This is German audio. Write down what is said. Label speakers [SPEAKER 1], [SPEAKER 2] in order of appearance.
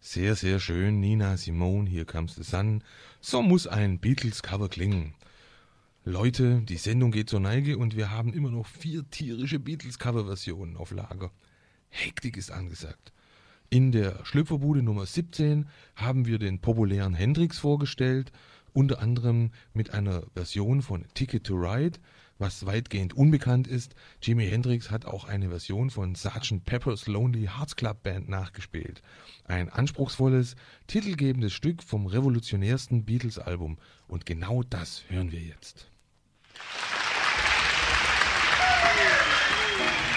[SPEAKER 1] Sehr, sehr schön, Nina Simone, Here Comes the Sun. So muss ein Beatles-Cover klingen. Leute, die Sendung geht zur Neige und wir haben immer noch 4 tierische Beatles-Cover-Versionen auf Lager. Hektik ist angesagt. In der Schlüpferbude Nummer 17 haben wir den populären Hendrix vorgestellt, unter anderem mit einer Version von Ticket to Ride, was weitgehend unbekannt ist. Jimi Hendrix hat auch eine Version von Sgt. Pepper's Lonely Hearts Club Band nachgespielt. Ein anspruchsvolles, titelgebendes Stück vom revolutionärsten Beatles-Album. Und genau das hören wir jetzt.